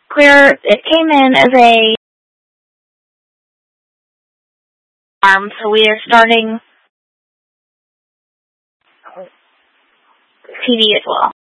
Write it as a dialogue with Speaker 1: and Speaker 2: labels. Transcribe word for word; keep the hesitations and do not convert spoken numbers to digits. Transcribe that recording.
Speaker 1: Clear, it came in as a arm, so we are starting T V as well.